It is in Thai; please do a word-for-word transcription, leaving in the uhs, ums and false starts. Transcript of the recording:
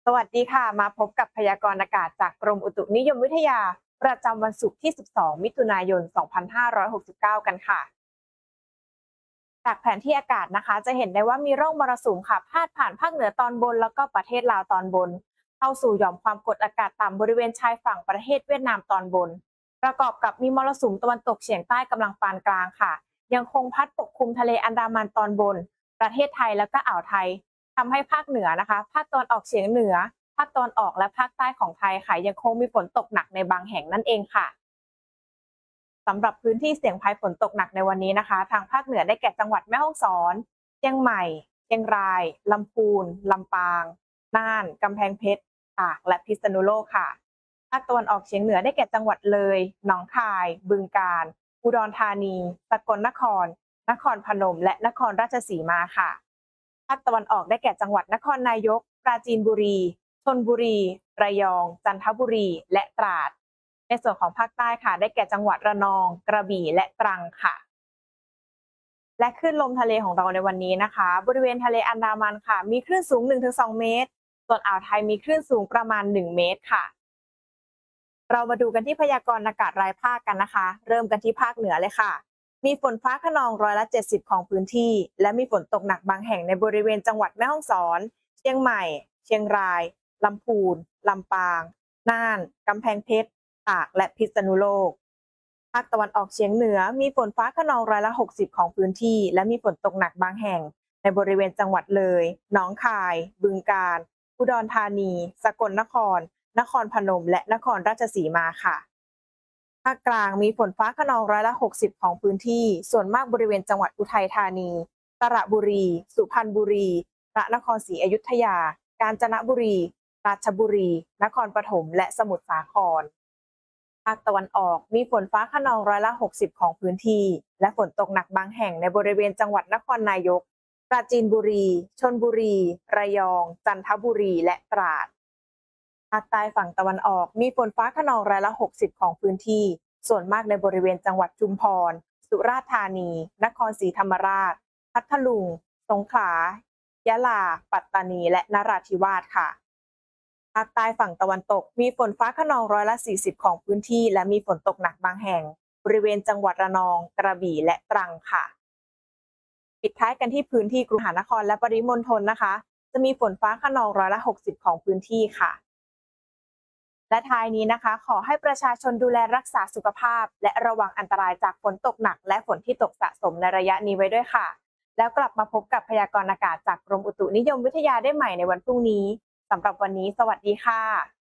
สวัสดีค่ะมาพบกับพยากรณ์อากาศจากกรมอุตุนิยมวิทยาประจำวันศุกร์ที่ สิบสอง มิถุนายน สองพันห้าร้อยหกสิบเก้า กันค่ะจากแผนที่อากาศนะคะจะเห็นได้ว่ามีร่องมรสุมค่ะพาดผ่านภาคเหนือตอนบนแล้วก็ประเทศลาวตอนบนเข้าสู่หย่อมความกดอากาศต่ำบริเวณชายฝั่งประเทศเวียดนามตอนบนประกอบกับมีมรสุมตะวันตกเฉียงใต้กำลังปานกลางค่ะยังคงพัดปกคลุมทะเลอันดามันตอนบนประเทศไทยแล้วก็อ่าวไทยทำให้ภาคเหนือนะคะภาคตะวันออกเฉียงเหนือ ภาคตะวันออกและภาคใต้ของไทยค่ะยังคงมีฝนตกหนักในบางแห่งนั่นเองค่ะสำหรับพื้นที่เสี่ยงภัยฝนตกหนักในวันนี้นะคะทางภาคเหนือได้แก่จังหวัดแม่ฮ่องสอนเชียงใหม่เชียงรายลำพูนลำปางน่านกำแพงเพชรตากและพิษณุโลกค่ะภาคตะวันออกเฉียงเหนือได้แก่จังหวัดเลยหนองคายบึงกาฬอุดรธานีสกลนครนครพนมและนครราชสีมาค่ะภาคตะวันออกได้แก่จังหวัดนครนายกปราจีนบุรีชลบุรีระยองจันทบุรีและตราดในส่วนของภาคใต้ค่ะได้แก่จังหวัดระนองกระบี่และตรังค่ะและคลื่นลมทะเลของเราในวันนี้นะคะบริเวณทะเลอันดามันค่ะมีคลื่นสูง หนึ่งถึงสอง เมตรส่วนอ่าวไทยมีคลื่นสูงประมาณ หนึ่ง เมตรค่ะเรามาดูกันที่พยากรณ์อากาศรายภาคกันนะคะเริ่มกันที่ภาคเหนือเลยค่ะมีฝนฟ้าคะนองร้อยละเจ็ดสิบของพื้นที่และมีฝนตกหนักบางแห่งในบริเวณจังหวัดแม่ฮ่องสอนเชียงใหม่เชียงรายลำพูนลำปางน่านกำแพงเพชรตากและพิษณุโลกภาคตะวันออกเฉียงเหนือมีฝนฟ้าคะนองร้อยละหกสิบของพื้นที่และมีฝนตกหนักบางแห่งในบริเวณจังหวัดเลยหนองคายบึงกาฬอุดรธานีสกลนครนครพนมและนครราชสีมาค่ะภาคกลางมีฝนฟ้าคะนองร้อยละหกสิบของพื้นที่ส่วนมากบริเวณจังหวัดอุทัยธานีสระบุรีสุพรรณบุรีพระนครศรีอยุธยากาญจนบุรีราชบุรีนครปฐมและสมุทรสาครภาคตะวันออกมีฝนฟ้าคะนองร้อยละหกสิบของพื้นที่และฝนตกหนักบางแห่งในบริเวณจังหวัดนครนายกปราจีนบุรีชลบุรีระยองจันทบุรีและตราดภาคใต้ฝั่งตะวันออกมีฝนฟ้าคะนองร้อยละหกสิบของพื้นที่ส่วนมากในบริเวณจังหวัดชุมพรสุราษฎร์ธานีนครศรีธรรมราชพัทลุงสงขลายะลาปัตตานีและนราธิวาสค่ะภาคใต้ฝั่งตะวันตกมีฝนฟ้าคะนองร้อยละสี่สิบของพื้นที่และมีฝนตกหนักบางแห่งบริเวณจังหวัดระนองกระบี่และตรังค่ะปิดท้ายกันที่พื้นที่กรุงเทพมหานครและปริมณฑลนะคะจะมีฝนฟ้าคะนองร้อยละหกสิบของพื้นที่ค่ะและท้ายนี้นะคะขอให้ประชาชนดูแลรักษาสุขภาพและระวังอันตรายจากฝนตกหนักและฝนที่ตกสะสมในระยะนี้ไว้ด้วยค่ะแล้วกลับมาพบกับพยากรณ์อากาศจากกรมอุตุนิยมวิทยาได้ใหม่ในวันพรุ่งนี้สำหรับวันนี้สวัสดีค่ะ